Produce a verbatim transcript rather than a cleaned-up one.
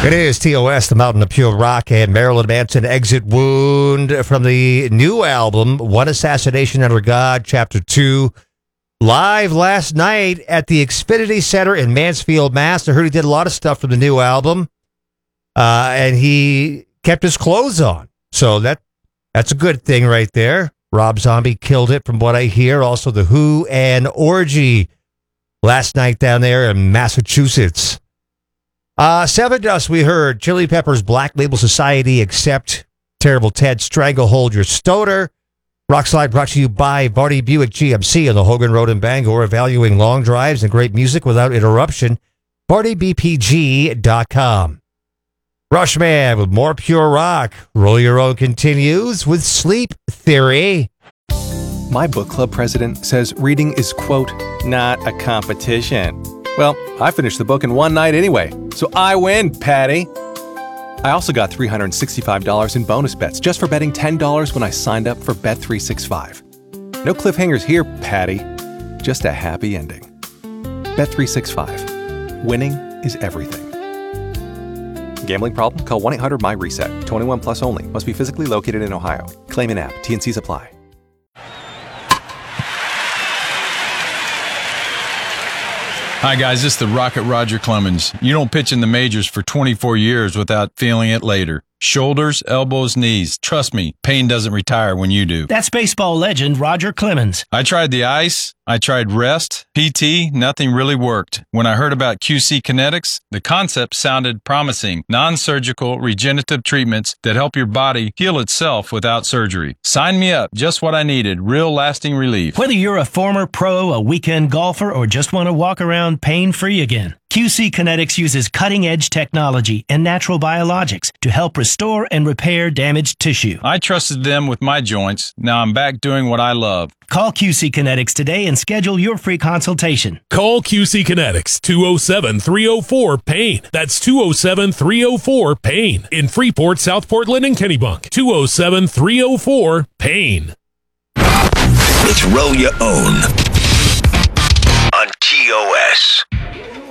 It is T O S, the Mountain of Pure Rock, and Marilyn Manson, Exit Wound, from the new album, One Assassination Under God, Chapter two, live last night at the Xfinity Center in Mansfield, Mass. I heard he did a lot of stuff from the new album, uh, and he kept his clothes on, so that that's a good thing right there. Rob Zombie killed it from what I hear. Also, The Who and Orgy last night down there in Massachusetts. Uh, Seven Dust, we heard. Chili Peppers, Black Label Society, Accept, Terrible Ted, Stranglehold Your Stoner. Rockslide brought to you by Vardy Buick G M C on the Hogan Road in Bangor, valuing long drives and great music without interruption. Vardy B P G dot com. Rushman with more pure rock. Roll Your Own continues with Sleep Theory. My book club president says reading is, quote, not a competition. Well, I finished the book in one night anyway, so I win, Patty. I also got three hundred sixty-five dollars in bonus bets just for betting ten dollars when I signed up for Bet three sixty-five. No cliffhangers here, Patty. Just a happy ending. Bet three sixty-five. Winning is everything. Gambling problem? Call one eight hundred M Y reset. twenty-one plus only. Must be physically located in Ohio. Claim in app. T and Cs apply. Hi, guys. This is the Rocket Roger Clemens. You don't pitch in the majors for twenty-four years without feeling it later. Shoulders, elbows, knees. Trust me, pain doesn't retire when you do. That's baseball legend Roger Clemens. I tried the ice. I tried rest, P T, nothing really worked. When I heard about Q C Kinetics, the concept sounded promising. Non-surgical regenerative treatments that help your body heal itself without surgery. Sign me up. Just what I needed. Real lasting relief. Whether you're a former pro, a weekend golfer, or just want to walk around pain-free again, Q C Kinetics uses cutting-edge technology and natural biologics to help restore and repair damaged tissue. I trusted them with my joints. Now I'm back doing what I love. Call Q C Kinetics today and schedule your free consultation. Call Q C Kinetics, two oh seven, three oh four, PAIN. That's two oh seven, three oh four, PAIN. In Freeport, South Portland, and Kennebunk. two oh seven, three oh four, PAIN. It's Roll Your Own on T O S.